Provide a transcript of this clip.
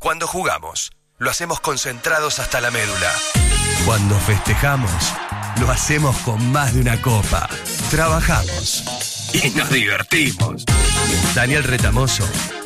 Cuando jugamos, lo hacemos concentrados hasta la médula. Cuando festejamos, lo hacemos con más de una copa. Trabajamos y nos divertimos. Daniel Retamoso